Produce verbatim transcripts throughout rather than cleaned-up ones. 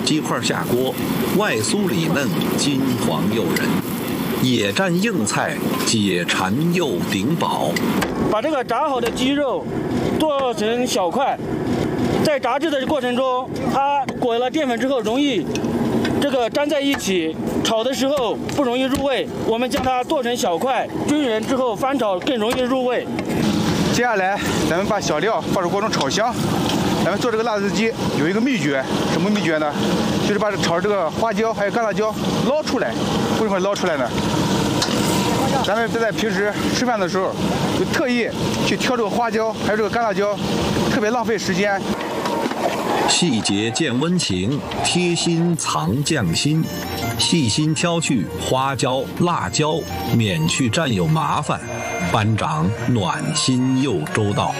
鸡块下锅，外酥里嫩，金黄诱人。野战硬菜，解馋又顶饱。 把这个炸好的鸡肉剁成小块，在炸制的过程中，它裹了淀粉之后容易这个粘在一起，炒的时候不容易入味。我们将它剁成小块，均匀之后翻炒更容易入味。 接下来，咱们把小料放入锅中炒香。咱们做这个辣子鸡有一个秘诀，什么秘诀呢？就是把炒这个花椒还有干辣椒捞出来。为什么捞出来呢？咱们在平时吃饭的时候，就特意去挑这个花椒还有这个干辣椒，特别浪费时间。 细节见温情，贴心藏匠心。细心挑去花椒、辣椒，免去战友麻烦。班长暖心又周到。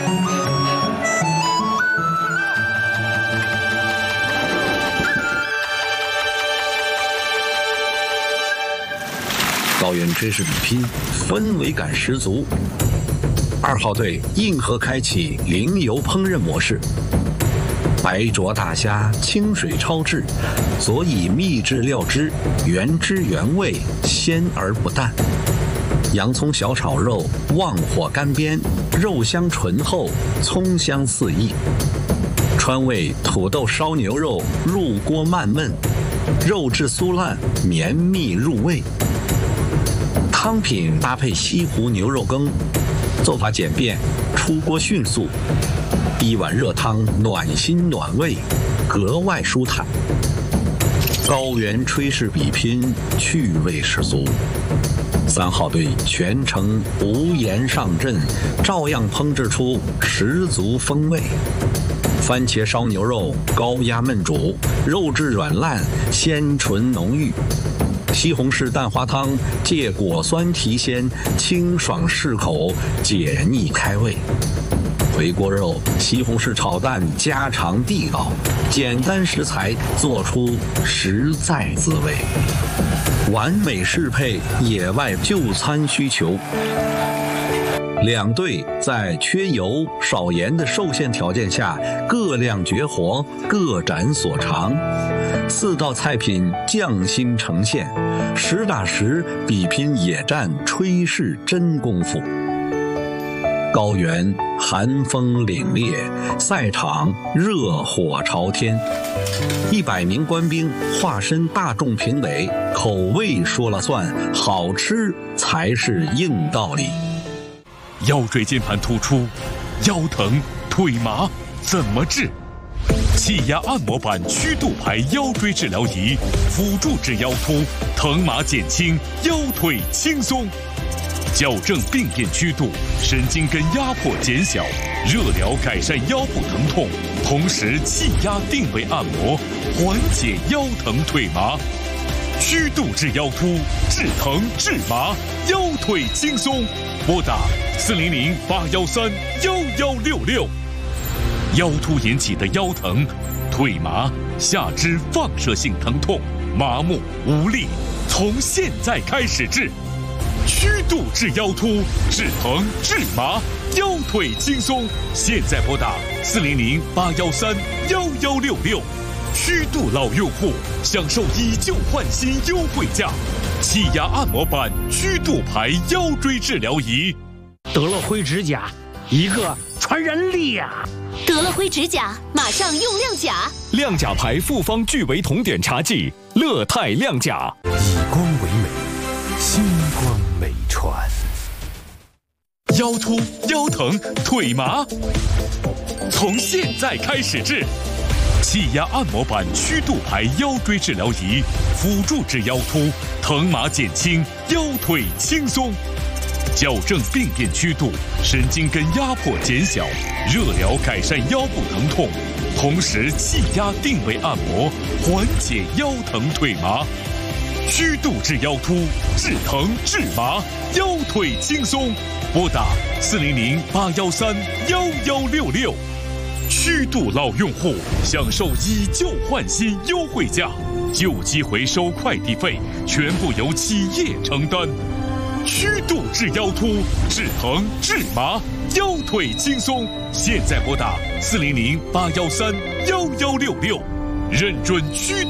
高原追式比拼，氛围感十足。二号队硬核开启零油烹饪模式。白灼大虾清水超制，佐以秘制料汁，原汁原味，鲜而不淡。洋葱小炒肉，旺火干煸，肉香醇厚，葱香四溢。川味土豆烧牛肉入锅慢焖，肉质酥烂，绵密入味。汤品搭配西湖牛肉羹，做法简便，出锅迅速。一碗热汤暖心暖胃，格外舒坦。高原炊事比拼，趣味十足。三号队全程无盐上阵，照样烹制出十足风味。番茄烧牛肉高压焖煮，肉质软烂，鲜醇浓郁。西红柿蛋花汤借果酸提鲜，清爽适口，解腻开胃。回锅肉、西红柿炒蛋家常地道，简单食材做出实在滋味，完美适配野外就餐需求。两队在缺油少盐的受限条件下，各亮绝活，各展所长。四道菜品匠心呈现，实打实比拼野战炊事真功夫。高原寒风凛冽，赛场热火朝天。一百名官兵化身大众评委，口味说了算，好吃才是硬道理。 腰椎间盘突出，腰疼腿麻怎么治？气压按摩板曲度牌腰椎治疗仪，辅助治腰突，疼麻减轻，腰腿轻松。矫正病变曲度，神经根压迫减小，热疗改善腰部疼痛，同时气压定位按摩，缓解腰疼腿麻。曲度治腰突，治疼治麻，腰腿轻松。拨打四零零八幺三幺幺六六。腰突引起的腰疼、腿麻、下肢放射性疼痛、麻木无力，从现在开始治。曲度治腰突，治疼治麻，腰腿轻松。现在拨打四零零八幺三幺幺六六。曲度老用户享受以旧换新优惠价，气压按摩板曲度牌腰椎治疗仪。 得了灰指甲，一个传染力呀、啊！ 得了灰指甲，马上用亮甲。 亮甲牌复方聚维酮碘茶剂，乐泰亮甲。 以光为美，星光美传。 腰突、腰疼、腿麻，从现在开始治。气压按摩板曲度牌腰椎治疗仪，辅助治腰突，疼麻减轻，腰腿轻松。矫正病变曲度，神经根压迫减小，热疗改善腰部疼痛，同时气压定位按摩，缓解腰疼腿麻。曲度治腰突，治疼治麻，腰腿轻松。拨打四零零八幺三幺幺六六。曲度老用户享受以旧换新优惠价，旧机回收快递费全部由企业承担。曲度治腰突，治疼治麻，腰腿轻松。现在拨打四零零八幺三幺幺六六，认准曲度。